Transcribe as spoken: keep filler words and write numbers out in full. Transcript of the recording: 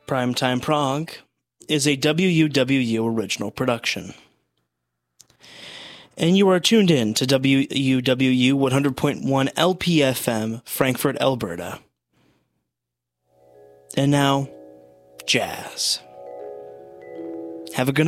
Primetime Prague is a W U W U original production. And you are tuned in to W U W U one hundred point one L P F M, Frankfurt, Alberta. And now, jazz. Have a good night.